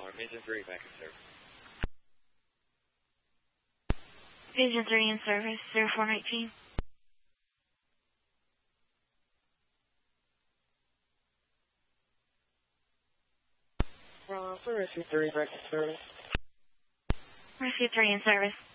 Vision 3 back in service. Vision 3 in service, 0419. Rescue 3 back in service. Rescue 3 in service.